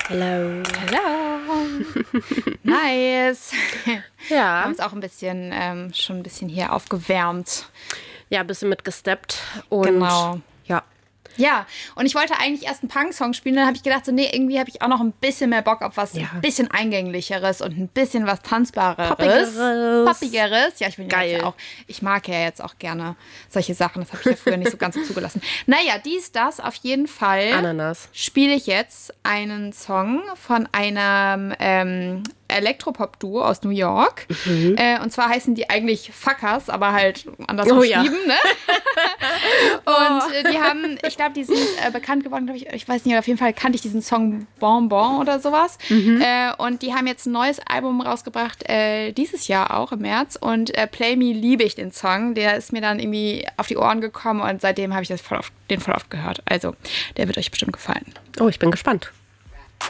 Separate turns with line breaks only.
Hello.
Nice. Wir
Ja.
haben es auch schon ein bisschen hier aufgewärmt.
Ja, ein bisschen mitgesteppt. Und
Genau.
ja.
Ja, und ich wollte eigentlich erst einen Punk-Song spielen, dann habe ich gedacht, so, nee, irgendwie habe ich auch noch ein bisschen mehr Bock auf was ein bisschen Eingänglicheres und ein bisschen was Tanzbareres. Poppigeres. Ja,
Geil.
Ich mag ja jetzt auch gerne solche Sachen, das habe ich ja früher nicht so ganz so zugelassen. Naja, das auf jeden Fall
Ananas.
spiele ich jetzt einen Song von einem Elektropop-Duo aus New York. Und zwar heißen die eigentlich Fuckers, aber halt anders geschrieben, ne? Und die haben, ich glaube, die sind bekannt geworden, glaube ich weiß nicht, auf jeden Fall kannte ich diesen Song Bonbon oder sowas. Und die haben jetzt ein neues Album rausgebracht, dieses Jahr auch im März. Und Play Me liebe ich den Song. Der ist mir dann irgendwie auf die Ohren gekommen und seitdem habe ich den voll oft gehört. Also, der wird euch bestimmt gefallen.
Oh, ich bin gespannt.